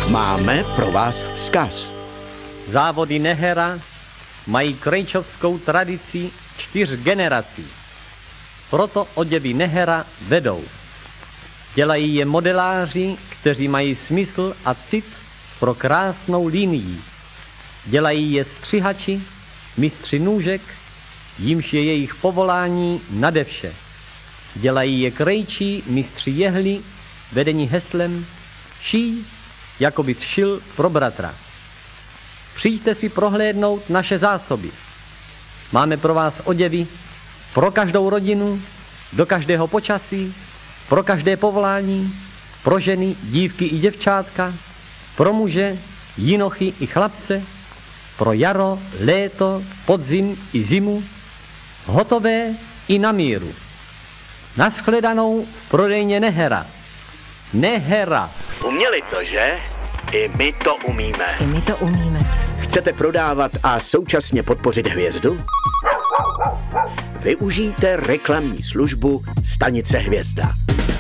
Máme pro vás vzkaz. Závody Nehera mají krejčovskou tradici 4 generací. Proto oděvy Nehera vedou. Dělají je modeláři, kteří mají smysl a cit pro krásnou linii. Dělají je střihači, mistři nůžek, jimž je jejich povolání nade vše. Dělají je krejčí, mistři jehly, vedení heslem šij, jako by šil pro bratra. Přijďte si prohlédnout naše zásoby. Máme pro vás oděvy pro každou rodinu, do každého počasí, pro každé povolání, pro ženy, dívky i děvčátka, pro muže, jinochy i chlapce, pro jaro, léto, podzim i zimu, hotové i na míru. Nashledanou v prodejně Nehera. Nehera. Uměli to, že? I my to umíme. I my to umíme. Chcete prodávat a současně podpořit hvězdu? Využijte reklamní službu Stanice Hvězda.